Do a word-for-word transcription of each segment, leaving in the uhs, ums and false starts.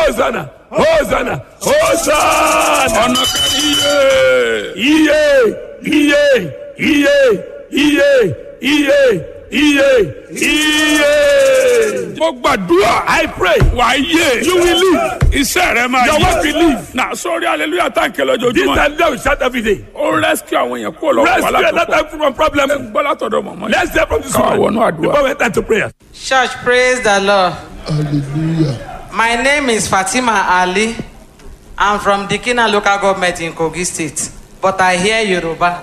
Hosanna, Hosanna, Hosanna. ọ̀nà kan iye. Iye, iye, iye, iye, iye, iye, iye. mo gbàdúrà. I pray. wà á yé. You will live. iṣẹ́ rẹ máa Your yé. work will live. na sórí hallelujah tá n kẹ This lójoojúmọ́. time they will shout every day. ó rescue àwọn èèyàn kúrò lọ́wọ́ Rescue wàhálà that tó pọ̀. time from problem. gbọ́ látọ̀dọ̀ mọ̀mọ́. Let's hear from this Káwa woman wọnú àdúrà. before we enter to prayer. Church, praise the Lord. Hallelujah. My name is Fatima Ali. I'm from Dikina local government in Kogi State, but I hear Yoruba.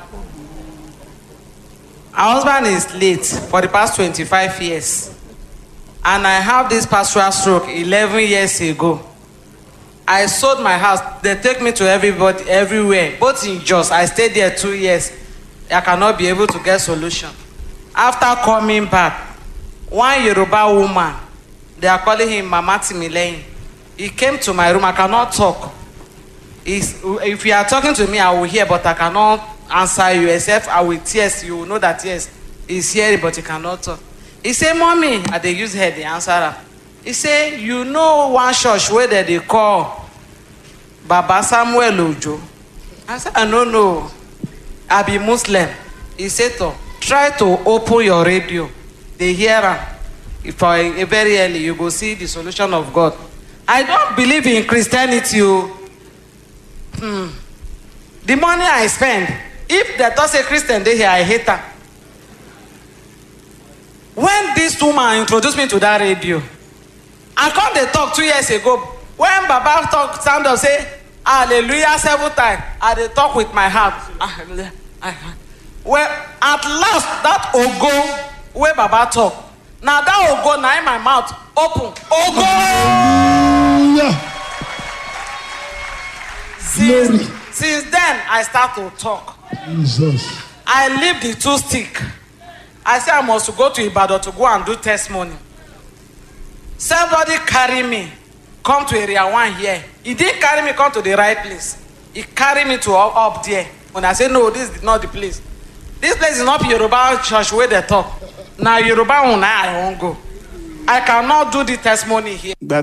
Our husband is late for the past twenty-five years, and I have this pastoral stroke eleven years ago. I sold my house. They take me to everybody, everywhere, both in Jos. I stayed there two years. I cannot be able to get solution. After coming back, one Yoruba woman, they are calling him Mama Timileyin. He came to my room. I cannot talk. He's, if you are talking to me, I will hear, but I cannot answer you except I will tears. You will know that yes, he's hearing, but he cannot talk. He say, "Mommy," and they use head. They answer her. He say, "You know one church where they, they call Baba Samuel Ojo?" I said, "I don't know. I be Muslim." He said, "To try to open your radio. They hear her. If I very early, you go see the solution of God." I don't believe in Christianity. Hmm. The money I spend, if they don't say Christian they here, I hate her. When this woman introduced me to that radio, I come they talk two years ago. When Baba talk, stand up say hallelujah several times, I they talk with my heart. Hallelujah. Well, at last that ogo where Baba talk, now that ogo now in my mouth open. Ogo. Hallelujah. Since, Glory. since then I start to talk. Jesus. I leave the two stick. I say I must go to Ibadan to go and do testimony. Somebody carry me, come to area one here. He didn't carry me come to the right place. He carry me to up, up there. When I say no, this is not the place. This place is not Yoruba church where they talk. Now Yoruba one I won't go. I cannot do the testimony here.